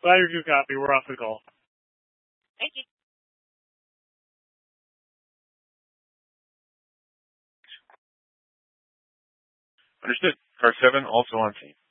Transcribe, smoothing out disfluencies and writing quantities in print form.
Ladder 2 copy. We're off the call. Thank you. Understood. Car 7 also on scene.